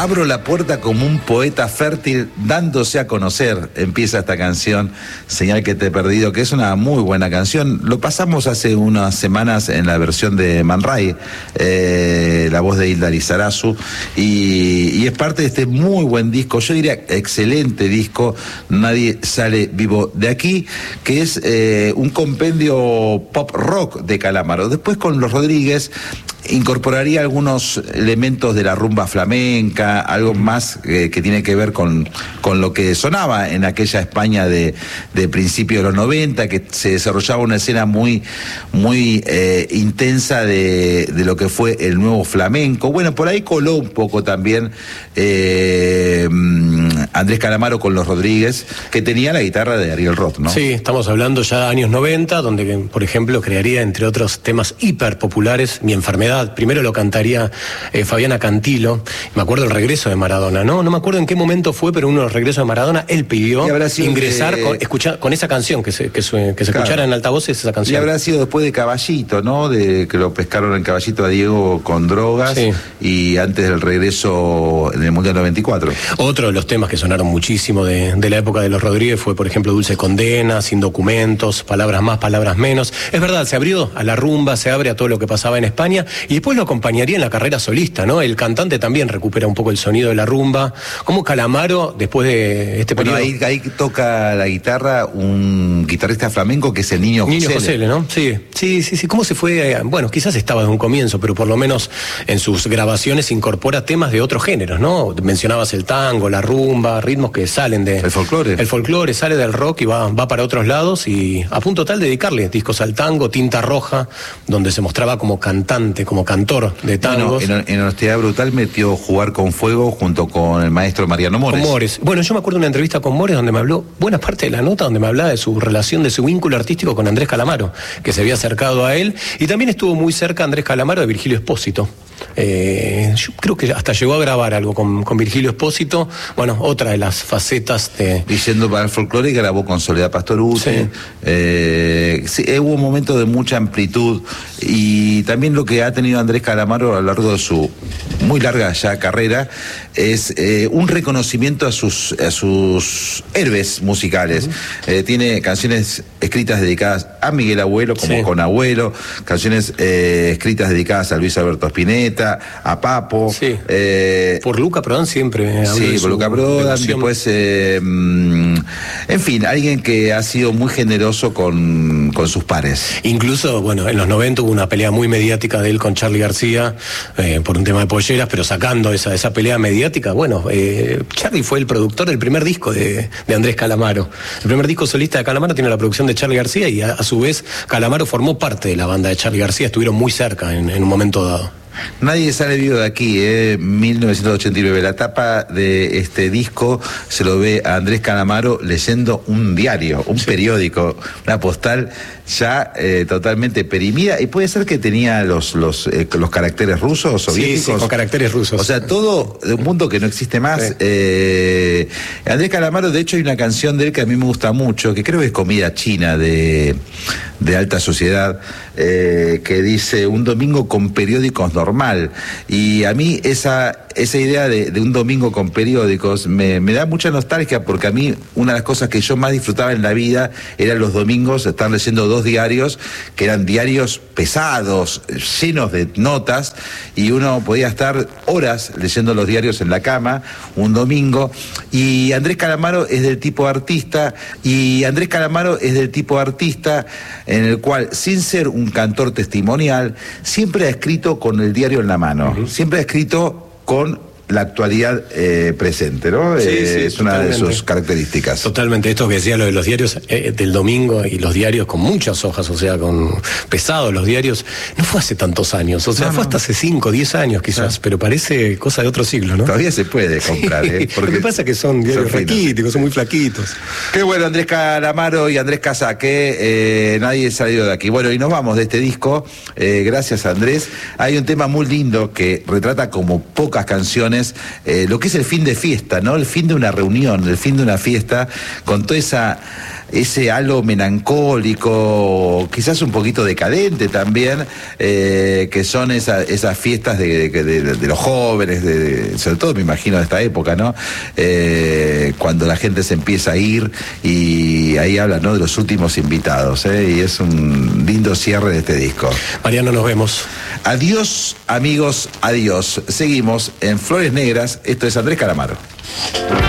Abro la puerta como un poeta fértil dándose a conocer, empieza esta canción, Señal que te he perdido, que es una muy buena canción. Lo pasamos hace unas semanas en la versión de Man Ray, la voz de Hilda Lizarazu, y es parte de este muy buen disco, yo diría excelente disco, Nadie sale vivo de aquí, que es un compendio pop rock de Calamaro. Después con Los Rodríguez incorporaría algunos elementos de la rumba flamenca, algo más que tiene que ver con lo que sonaba en aquella España de principios de los 90, que se desarrollaba una escena muy intensa de lo que fue el nuevo flamenco. Bueno, por ahí coló un poco también Andrés Calamaro con Los Rodríguez, que tenía la guitarra de Ariel Roth, ¿no? Sí, estamos hablando ya de años 90, donde, por ejemplo, crearía, entre otros temas hiper populares, Mi Enfermedad. Primero lo cantaría Fabiana Cantilo. Me acuerdo el regreso de Maradona, ¿no? No me acuerdo en qué momento fue, pero uno de los regresos de Maradona, él pidió ingresar con esa canción, que se escuchara en altavoces esa canción. Y habrá sido después de Caballito, ¿no? De que lo pescaron en Caballito a Diego con drogas, sí. Y antes del regreso en el Mundial 94. Otro de los temas que sonaron muchísimo de la época de Los Rodríguez fue, por ejemplo, Dulce Condena, Sin Documentos, Palabras Más, Palabras Menos. Es verdad, se abrió a la rumba, se abre a todo lo que pasaba en España, y después lo acompañaría en la carrera solista, ¿no? El cantante también recupera un poco el sonido de la rumba. Como Calamaro, después de este periodo... Bueno, ahí toca la guitarra un guitarrista flamenco que es el Niño Josele, ¿no? Sí. ¿Cómo se fue? Bueno, quizás estaba desde un comienzo, pero por lo menos en sus grabaciones incorpora temas de otros géneros, ¿no? Mencionabas el tango, la rumba, ritmos que salen de... El folclore. El folclore sale del rock y va para otros lados, y a punto tal de dedicarle discos al tango, Tinta Roja, donde se mostraba como cantante, como cantor de tangos. Bueno, en Honestidad Brutal metió Jugar con Fuego junto con el maestro Mariano Mores. Con Mores. Bueno, yo me acuerdo de una entrevista con Mores donde me habló, buena parte de la nota, donde me hablaba de su relación, de su vínculo artístico con Andrés Calamaro, que se había acercado a él, y también estuvo muy cerca Andrés Calamaro de Virgilio Espósito. Yo creo que hasta llegó a grabar algo con Virgilio Espósito. Bueno, otra de las facetas de... Diciendo para el folclore, grabó con Soledad Pastoruti. Sí. Hubo un momento de mucha amplitud, y también lo que ha tenido Andrés Calamaro a lo largo de su muy larga ya carrera es un reconocimiento a sus héroes musicales. Tiene canciones escritas dedicadas a Miguel Abuelo, como Con Abuelo, canciones escritas dedicadas a Luis Alberto Spinetta, a Papo. Sí. Por Luca Prodan siempre. Sí, por Luca Prodan. Después, en fin, alguien que ha sido muy generoso con sus pares. Incluso, bueno, en los 90 hubo una pelea muy mediática de él con Charly García por un tema de polleras, pero sacando esa pelea mediática, bueno, Charly fue el productor del primer disco de Andrés Calamaro. El primer disco solista de Calamaro tiene la producción de Charly García, y a su vez Calamaro formó parte de la banda de Charly García, estuvieron muy cerca en un momento dado. Nadie sale vivo de aquí, 1989. La tapa de este disco se lo ve a Andrés Calamaro leyendo un diario, un periódico, una postal ya totalmente perimida, y puede ser que tenía los caracteres rusos, soviéticos. Sí, con caracteres rusos. O sea, todo de un mundo que no existe más. Sí. Andrés Calamaro, de hecho, hay una canción de él que a mí me gusta mucho, que creo que es Comida China de alta sociedad, que dice: un domingo con periódicos normal. Y a mí esa idea de un domingo con periódicos me da mucha nostalgia, porque a mí una de las cosas que yo más disfrutaba en la vida eran los domingos estar leyendo 2 diarios, que eran diarios pesados, llenos de notas, y uno podía estar horas leyendo los diarios en la cama un domingo. Y Andrés Calamaro es del tipo artista, en el cual, sin ser un cantor testimonial, siempre ha escrito con el diario en la mano, siempre ha escrito con la actualidad presente, ¿no? Sí, es una de sus características. Totalmente. Esto que decía lo de los diarios del domingo, y los diarios con muchas hojas, o sea, con pesados los diarios, no fue hace tantos años, o sea, fue hasta hace 5, 10 años quizás, pero parece cosa de otro siglo, ¿no? Todavía se puede comprar, Porque lo que pasa es que son diarios raquíticos, son muy flaquitos. Qué bueno, Andrés Calamaro y Andrés Casaque, nadie ha salido de aquí. Bueno, y nos vamos de este disco, gracias Andrés. Hay un tema muy lindo que retrata como pocas canciones canciones, lo que es el fin de fiesta, ¿no? El fin de una reunión, el fin de una fiesta, con toda ese halo melancólico, quizás un poquito decadente también, que son esas fiestas de los jóvenes, sobre todo me imagino de esta época, ¿no? Cuando la gente se empieza a ir, y ahí habla, ¿no?, de los últimos invitados, y es un lindo cierre de este disco. Mariano, nos vemos. Adiós, amigos, adiós. Seguimos en Flores Negras. Esto es Andrés Calamaro.